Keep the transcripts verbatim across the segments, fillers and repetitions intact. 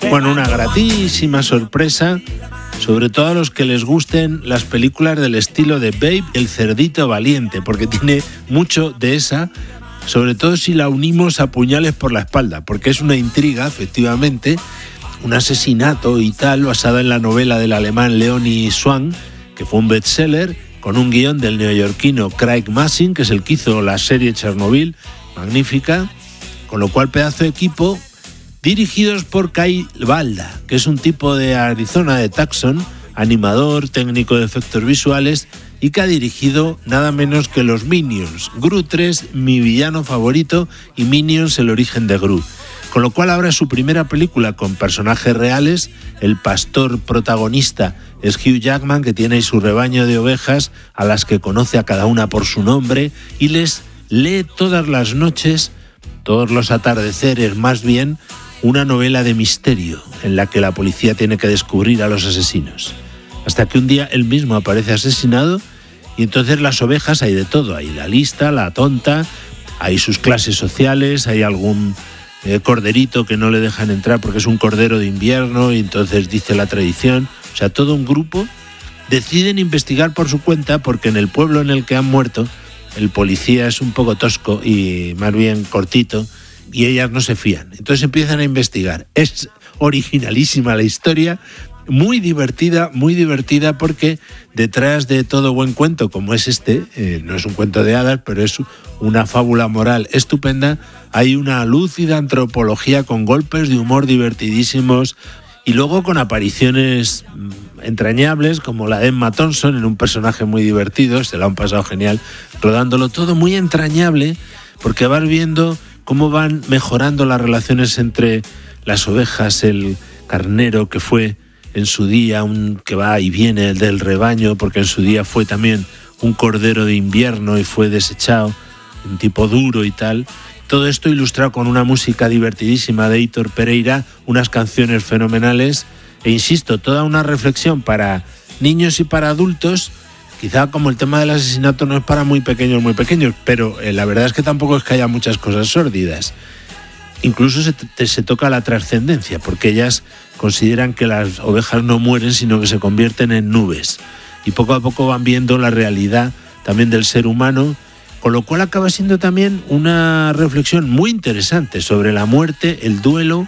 Bueno, una gratísima sorpresa, sobre todo a los que les gusten las películas del estilo de Babe, el cerdito valiente, porque tiene mucho de esa, sobre todo si la unimos a Puñales por la espalda, porque es una intriga, efectivamente, un asesinato y tal, basada en la novela del alemán Leonie Swann, que fue un bestseller, con un guión del neoyorquino Craig Mazin, que es el que hizo la serie Chernobyl, magnífica, con lo cual pedazo de equipo, dirigidos por Kyle Balda, que es un tipo de Arizona, de Tucson, animador, técnico de efectos visuales, y que ha dirigido nada menos que los Minions, Gru tres, mi villano favorito, y Minions, el origen de Gru. Con lo cual ahora es su primera película con personajes reales. El pastor protagonista es Hugh Jackman, que tiene ahí su rebaño de ovejas, a las que conoce a cada una por su nombre, y les lee todas las noches, todos los atardeceres más bien, una novela de misterio en la que la policía tiene que descubrir a los asesinos. Hasta que un día él mismo aparece asesinado y entonces las ovejas hay de todo. Hay la lista, la tonta, hay sus clases sociales, hay algún eh, corderito que no le dejan entrar porque es un cordero de invierno y entonces dice la tradición. O sea, todo un grupo deciden investigar por su cuenta porque en el pueblo en el que han muerto el policía es un poco tosco y más bien cortito, y ellas no se fían. Entonces empiezan a investigar. Es originalísima la historia, muy divertida, muy divertida, porque detrás de todo buen cuento como es este, eh, no es un cuento de hadas, pero es una fábula moral estupenda, hay una lúcida antropología con golpes de humor divertidísimos y luego con apariciones entrañables como la de Emma Thompson en un personaje muy divertido, se la han pasado genial rodándolo, todo muy entrañable, porque vas viendo cómo van mejorando las relaciones entre las ovejas, el carnero que fue en su día un que va y viene del rebaño, porque en su día fue también un cordero de invierno y fue desechado, un tipo duro y tal. Todo esto ilustrado con una música divertidísima de Heitor Pereira, unas canciones fenomenales e, insisto, toda una reflexión para niños y para adultos. Quizá como el tema del asesinato no es para muy pequeños, muy pequeños, pero eh, la verdad es que tampoco es que haya muchas cosas sórdidas. Incluso se, te, se toca la trascendencia, porque ellas consideran que las ovejas no mueren, sino que se convierten en nubes. Y poco a poco van viendo la realidad también del ser humano, con lo cual acaba siendo también una reflexión muy interesante sobre la muerte, el duelo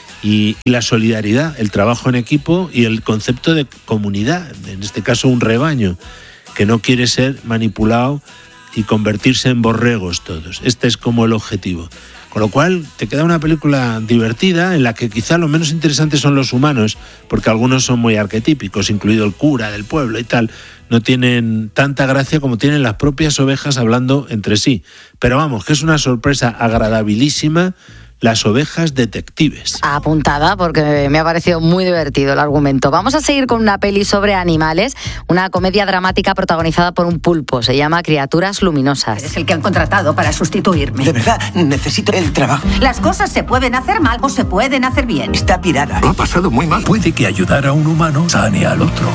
y, y la solidaridad, el trabajo en equipo y el concepto de comunidad, en este caso un rebaño, que no quiere ser manipulado y convertirse en borregos todos. Este es como el objetivo. Con lo cual te queda una película divertida en la que quizá lo menos interesante son los humanos, porque algunos son muy arquetípicos, incluido el cura del pueblo y tal. No tienen tanta gracia como tienen las propias ovejas hablando entre sí. Pero vamos, que es una sorpresa agradabilísima. Las ovejas detectives. Apuntada, porque me ha parecido muy divertido el argumento. Vamos a seguir con una peli sobre animales, una comedia dramática protagonizada por un pulpo. Se llama Criaturas Luminosas. Es el que han contratado para sustituirme. De verdad, necesito el trabajo. Las cosas se pueden hacer mal o se pueden hacer bien. Está pirada. Lo ha pasado muy mal. Puede que ayudar a un humano sane al otro.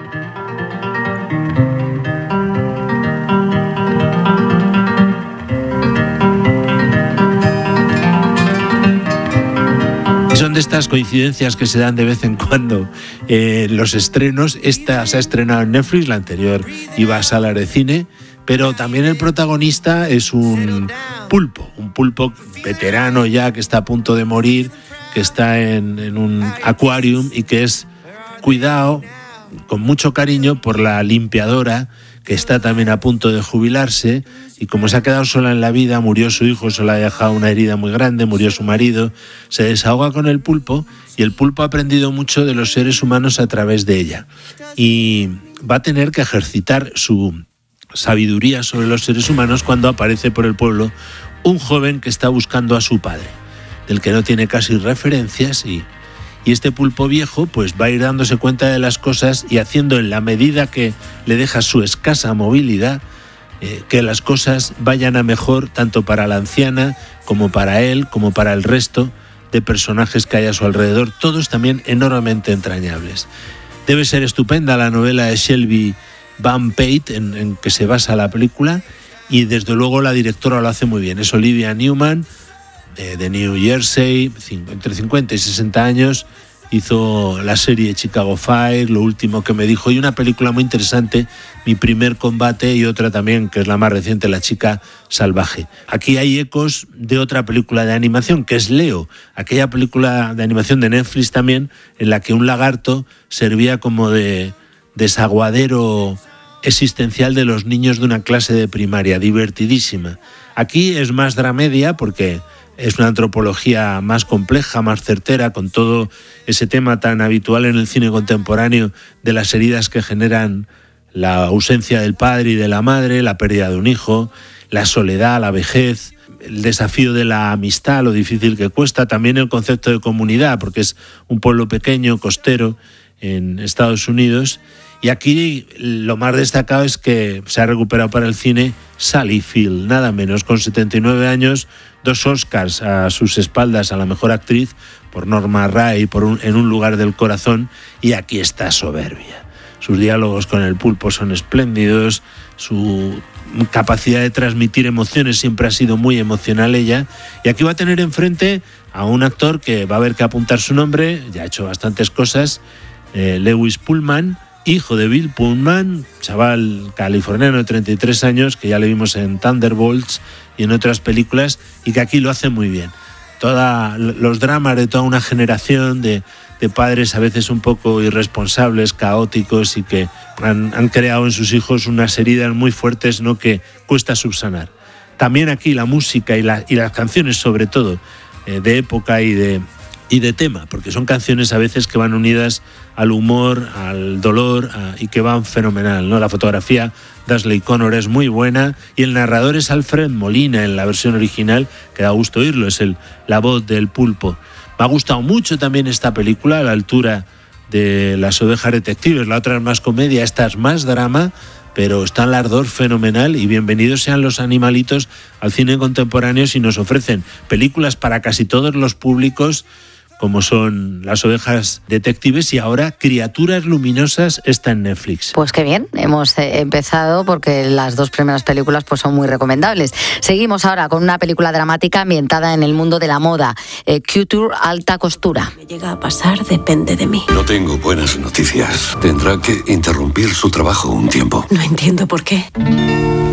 Son de estas coincidencias que se dan de vez en cuando eh, los estrenos. Esta se ha estrenado en Netflix, la anterior iba a salas de cine, pero también el protagonista es un pulpo, un pulpo veterano ya que está a punto de morir, que está en, en un acuarium y que es cuidado con mucho cariño por la limpiadora, que está también a punto de jubilarse, y como se ha quedado sola en la vida, murió su hijo, se le ha dejado una herida muy grande, murió su marido, se desahoga con el pulpo, y el pulpo ha aprendido mucho de los seres humanos a través de ella, y va a tener que ejercitar su sabiduría sobre los seres humanos cuando aparece por el pueblo un joven que está buscando a su padre, del que no tiene casi referencias, y Y este pulpo viejo pues va a ir dándose cuenta de las cosas y haciendo en la medida que le deja su escasa movilidad eh, que las cosas vayan a mejor tanto para la anciana como para él, como para el resto de personajes que hay a su alrededor, todos también enormemente entrañables. Debe ser estupenda la novela de Shelby Van Pate en, en que se basa la película, y desde luego la directora lo hace muy bien. Es Olivia Newman, eh, de New Jersey, entre cincuenta y sesenta años. Hizo la serie Chicago Fire, Lo último que me dijo, y una película muy interesante, Mi primer combate, y otra también, que es la más reciente, La chica salvaje. Aquí hay ecos de otra película de animación, que es Leo, aquella película de animación de Netflix también, en la que un lagarto servía como de desaguadero existencial de los niños de una clase de primaria, divertidísima. Aquí es más dramedia porque es una antropología más compleja, más certera, con todo ese tema tan habitual en el cine contemporáneo de las heridas que generan la ausencia del padre y de la madre, la pérdida de un hijo, la soledad, la vejez, el desafío de la amistad, lo difícil que cuesta, también el concepto de comunidad, porque es un pueblo pequeño, costero, en Estados Unidos. Y aquí lo más destacado es que se ha recuperado para el cine Sally Field, nada menos, con setenta y nueve años, dos Oscars a sus espaldas a la mejor actriz por Norma Rae, por un, En un lugar del corazón, y aquí está soberbia. Sus diálogos con el pulpo son espléndidos, su capacidad de transmitir emociones siempre ha sido muy emocional ella, y aquí va a tener enfrente a un actor que va a haber que apuntar su nombre, ya ha hecho bastantes cosas, eh, Lewis Pullman, hijo de Bill Pullman, chaval californiano de treinta y tres años, que ya le vimos en Thunderbolts y en otras películas, y que aquí lo hace muy bien. Toda, los dramas de toda una generación de, de padres a veces un poco irresponsables, caóticos, y que han, han creado en sus hijos unas heridas muy fuertes, ¿no?, que cuesta subsanar. También aquí la música y, la, y las canciones, sobre todo, eh, de época y de... y de tema, porque son canciones a veces que van unidas al humor, al dolor, a, y que van fenomenal, ¿no? La fotografía de Ashley Connor es muy buena y el narrador es Alfred Molina en la versión original, que da gusto oírlo, es el, la voz del pulpo. Me ha gustado mucho también esta película, a la altura de Las ovejas detectives. La otra es más comedia, esta es más drama, pero están las dos fenomenal, y bienvenidos sean los animalitos al cine contemporáneo si nos ofrecen películas para casi todos los públicos, como son Las ovejas detectives, y ahora Criaturas luminosas está en Netflix. Pues qué bien, hemos empezado porque las dos primeras películas pues son muy recomendables. Seguimos ahora con una película dramática ambientada en el mundo de la moda, eh, Couture alta costura. Me llega a pasar, depende de mí. No tengo buenas noticias. Tendrá que interrumpir su trabajo un tiempo. No entiendo por qué.